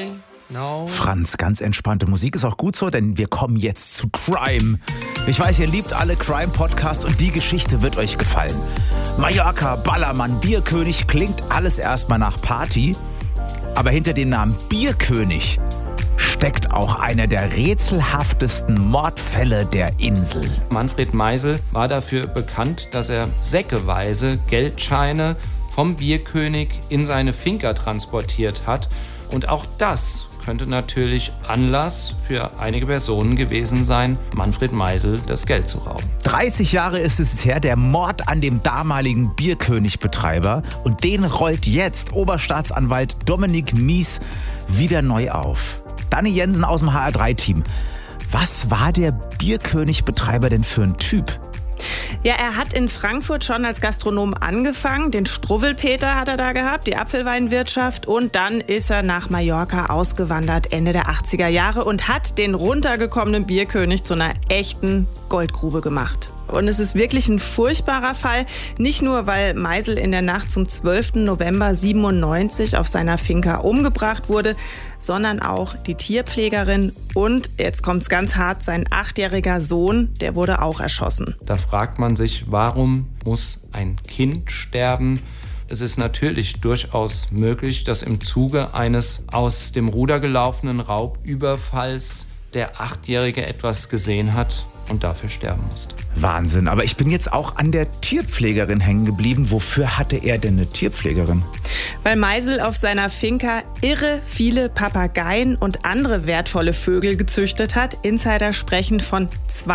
Franz, ganz entspannte Musik ist auch gut so, denn wir kommen jetzt zu Crime. Ich weiß, ihr liebt alle Crime-Podcasts und die Geschichte wird euch gefallen. Mallorca, Ballermann, Bierkönig, klingt alles erstmal nach Party. Aber hinter dem Namen Bierkönig steckt auch einer der rätselhaftesten Mordfälle der Insel. Manfred Meisel war dafür bekannt, dass er säckeweise Geldscheine vom Bierkönig in seine Finca transportiert hat. Und auch das könnte natürlich Anlass für einige Personen gewesen sein, Manfred Meisel das Geld zu rauben. 30 Jahre ist es her, der Mord an dem damaligen Bierkönig-Betreiber. Und den rollt jetzt Oberstaatsanwalt Dominik Mies wieder neu auf. Danny Jensen aus dem HR3-Team. Was war der Bierkönig-Betreiber denn für ein Typ? Ja, er hat in Frankfurt schon als Gastronom angefangen. Den Struwwelpeter hat er da gehabt, die Apfelweinwirtschaft. Und dann ist er nach Mallorca ausgewandert, Ende der 80er Jahre, und hat den runtergekommenen Bierkönig zu einer echten Goldgrube gemacht. Und es ist wirklich ein furchtbarer Fall. Nicht nur, weil Meisel in der Nacht zum 12. November 97 auf seiner Finca umgebracht wurde, sondern auch die Tierpflegerin und, jetzt kommt's ganz hart, sein 8-jähriger Sohn, der wurde auch erschossen. Da fragt man sich, warum muss ein Kind sterben? Es ist natürlich durchaus möglich, dass im Zuge eines aus dem Ruder gelaufenen Raubüberfalls der 8-Jährige etwas gesehen hat und dafür sterben musste. Wahnsinn, aber ich bin jetzt auch an der Tierpflegerin hängen geblieben. Wofür hatte er denn eine Tierpflegerin? Weil Meisel auf seiner Finca irre viele Papageien und andere wertvolle Vögel gezüchtet hat. Insider sprechen von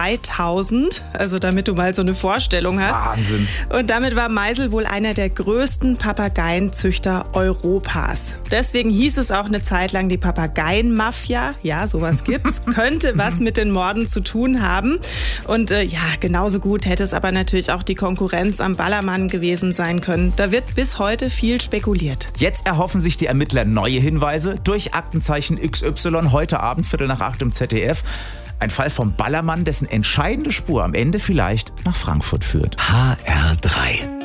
2000, also damit du mal so eine Vorstellung hast. Wahnsinn. Und damit war Meisel wohl einer der größten Papageienzüchter Europas. Deswegen hieß es auch eine Zeit lang die Papageienmafia. Ja, sowas gibt's. Könnte was mit den Morden zu tun haben. Und genauso gut hätte es aber natürlich auch die Konkurrenz am Ballermann gewesen sein können. Da wird bis heute viel spekuliert. Jetzt erhoffen sich die Ermittler neue Hinweise durch Aktenzeichen XY heute Abend 7:45 im ZDF. Ein Fall vom Ballermann, dessen entscheidende Spur am Ende vielleicht nach Frankfurt führt. HR3